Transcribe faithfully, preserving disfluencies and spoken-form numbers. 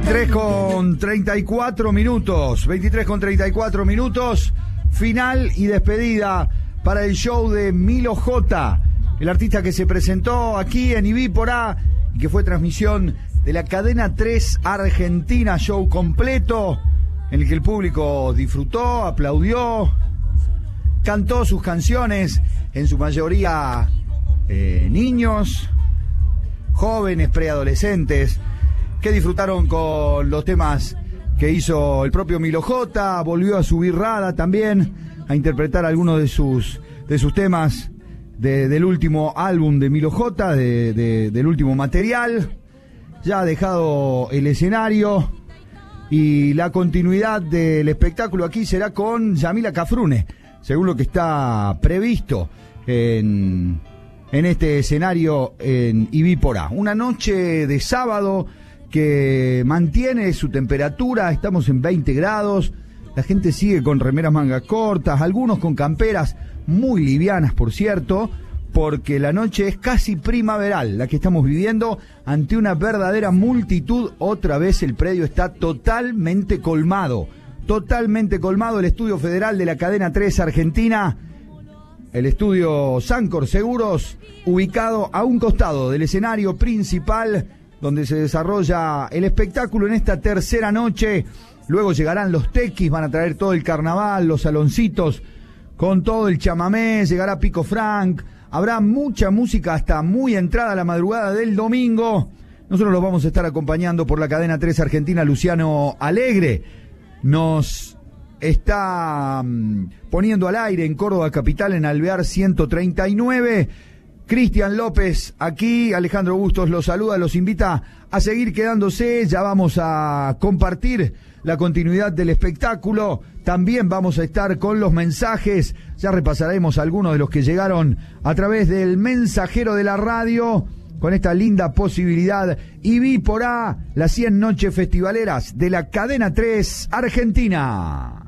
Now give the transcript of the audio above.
veintitrés con treinta y cuatro minutos, veintitrés con treinta y cuatro minutos, final y despedida para el show de Milo J, el artista que se presentó aquí en Ivípora y que fue transmisión de la cadena tres Argentina, show completo en el que el público disfrutó, aplaudió, cantó sus canciones, en su mayoría eh, niños, jóvenes, preadolescentes, que disfrutaron con los temas que hizo el propio Milo J. Volvió a subir Rada también a interpretar algunos de sus de sus temas de, del último álbum de Milo J, de, de, del último material. Ya ha dejado el escenario y la continuidad del espectáculo aquí será con Yamila Cafrune, según lo que está previsto en, en este escenario en Ivípora. Una noche de sábado que mantiene su temperatura, estamos en veinte grados, la gente sigue con remeras mangas cortas, algunos con camperas muy livianas, por cierto, porque la noche es casi primaveral, la que estamos viviendo ante una verdadera multitud. Otra vez el predio está totalmente colmado, totalmente colmado, el estudio federal de la cadena tres Argentina, el estudio Sancor Seguros, ubicado a un costado del escenario principal, donde se desarrolla el espectáculo en esta tercera noche. Luego llegarán los tequis, van a traer todo el carnaval, los saloncitos, con todo el chamamé, llegará Pico Frank, habrá mucha música hasta muy entrada la madrugada del domingo. Nosotros los vamos a estar acompañando por la cadena tres Argentina. Luciano Alegre nos está um, poniendo al aire en Córdoba Capital, en Alvear ciento treinta y nueve. Cristian López aquí, Alejandro Bustos los saluda, los invita a seguir quedándose. Ya vamos a compartir la continuidad del espectáculo, también vamos a estar con los mensajes, ya repasaremos algunos de los que llegaron a través del mensajero de la radio, con esta linda posibilidad. Ivípora, las cien noches festivaleras de la cadena tres Argentina.